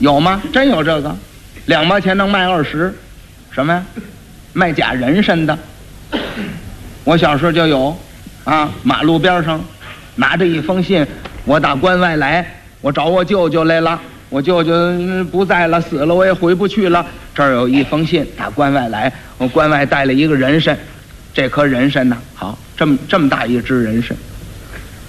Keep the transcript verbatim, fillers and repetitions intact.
有吗？真有这个，两毛钱能卖二十，什么呀？卖假人参的。我小时候就有，啊，马路边上拿着一封信，我打关外来，我找我舅舅来了，我舅舅不在了，死了，我也回不去了。这儿有一封信，打关外来，我关外带了一个人参，这颗人参呢，好，这么这么大一只人参。